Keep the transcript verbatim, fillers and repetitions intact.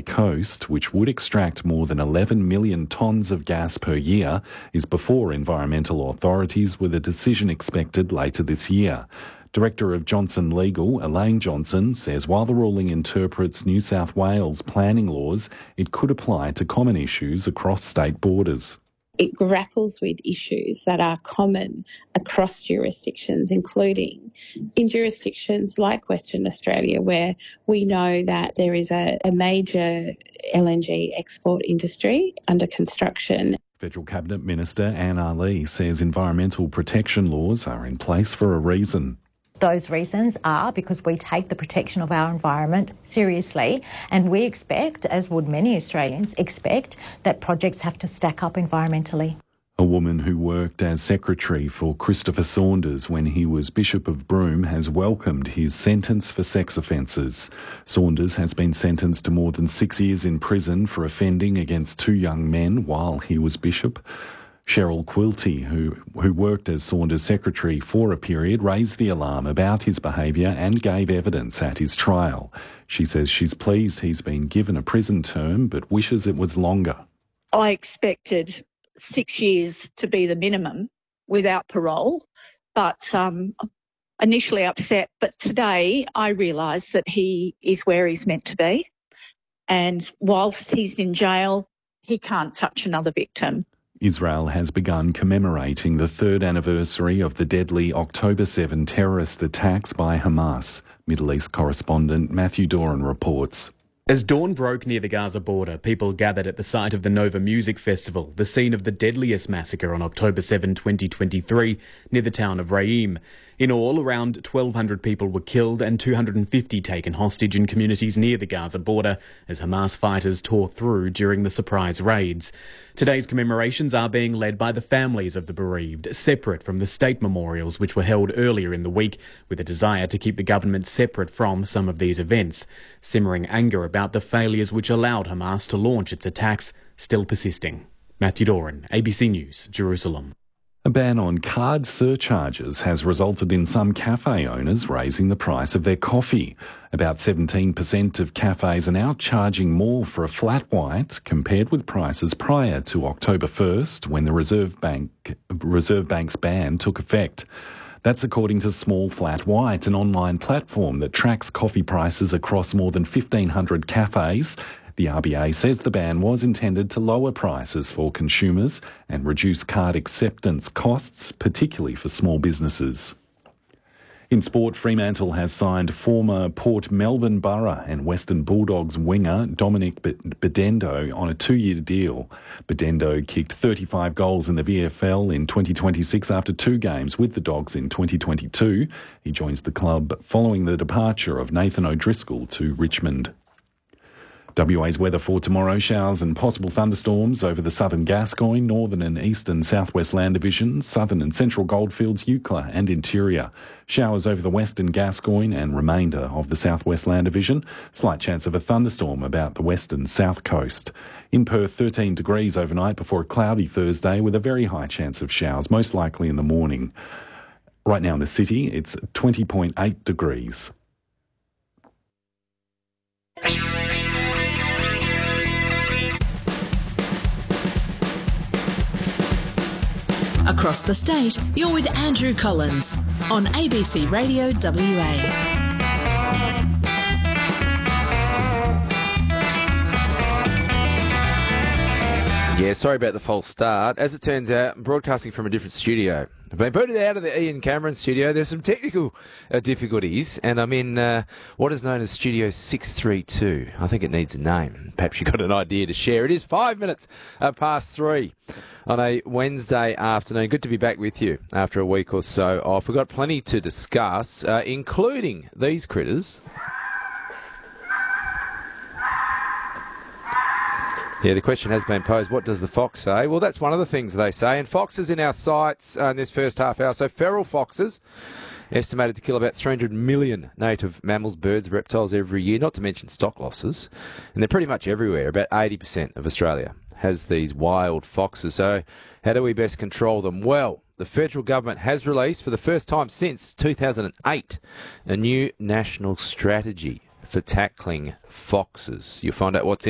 coast, which would extract more than eleven million tonnes of gas per year, is before environmental authorities, with a decision expected later this year. Director of Johnson Legal, Elaine Johnson, says while the ruling interprets New South Wales planning laws, it could apply to common issues across state borders. It grapples with issues that are common across jurisdictions, including in jurisdictions like Western Australia, where we know that there is a, a major L N G export industry under construction. Federal Cabinet Minister Anne Ali says environmental protection laws are in place for a reason. Those reasons are because we take the protection of our environment seriously, and we expect, as would many Australians expect, that projects have to stack up environmentally. A woman who worked as secretary for Christopher Saunders when he was Bishop of Broome has welcomed his sentence for sex offences. Saunders has been sentenced to more than six years in prison for offending against two young men while he was bishop. Cheryl Quilty, who, who worked as Saunders' secretary for a period, raised the alarm about his behaviour and gave evidence at his trial. She says she's pleased he's been given a prison term but wishes it was longer. I expected six years to be the minimum without parole, but um, initially upset. But today I realise that he is where he's meant to be, and whilst he's in jail, he can't touch another victim. Israel has begun commemorating the third anniversary of the deadly October seventh terrorist attacks by Hamas. Middle East correspondent Matthew Doran reports. As dawn broke near the Gaza border, people gathered at the site of the Nova Music Festival, the scene of the deadliest massacre on October seventh, twenty twenty-three, near the town of Raim. In all, around twelve hundred people were killed and two hundred fifty taken hostage in communities near the Gaza border as Hamas fighters tore through during the surprise raids. Today's commemorations are being led by the families of the bereaved, separate from the state memorials which were held earlier in the week, with a desire to keep the government separate from some of these events. Simmering anger about the failures which allowed Hamas to launch its attacks still persisting. Matthew Doran, A B C News, Jerusalem. A ban on card surcharges has resulted in some cafe owners raising the price of their coffee. About seventeen percent of cafes are now charging more for a flat white compared with prices prior to October first, when the Reserve Bank Reserve Bank's ban took effect. That's according to Small Flat White, an online platform that tracks coffee prices across more than fifteen hundred cafes. The R B A says the ban was intended to lower prices for consumers and reduce card acceptance costs, particularly for small businesses. In sport, Fremantle has signed former Port Melbourne Borough and Western Bulldogs winger Dominic Bedendo on a two-year deal. Bedendo kicked thirty-five goals in the V F L in twenty twenty-six after two games with the Dogs in twenty twenty-two. He joins the club following the departure of Nathan O'Driscoll to Richmond. W A's weather for tomorrow: showers and possible thunderstorms over the southern Gascoyne, northern and eastern southwest land divisions, southern and central goldfields, Eucla and interior. Showers over the western Gascoyne and remainder of the southwest land division. Slight chance of a thunderstorm about the western south coast. In Perth, thirteen degrees overnight before a cloudy Thursday with a very high chance of showers, most likely in the morning. Right now in the city, it's twenty point eight degrees. Across the state, you're with Andrew Collins on A B C Radio W A. Yeah, sorry about the false start. As it turns out, I'm broadcasting from a different studio. I've been booted out of the Ian Cameron studio. There's some technical uh, difficulties, and I'm in uh, what is known as Studio six three two. I think it needs a name. Perhaps you've got an idea to share. It is five minutes uh, past three on a Wednesday afternoon. Good to be back with you after a week or so off. We've got plenty to discuss, uh, including these critters. Yeah, the question has been posed, what does the fox say? Well, that's one of the things they say. And foxes in our sights uh, in this first half hour. So feral foxes, estimated to kill about three hundred million native mammals, birds, reptiles every year, not to mention stock losses. And they're pretty much everywhere. About eighty percent of Australia has these wild foxes. So how do we best control them? Well, the federal government has released, for the first time since two thousand eight, a new national strategy for tackling foxes. You'll find out what's in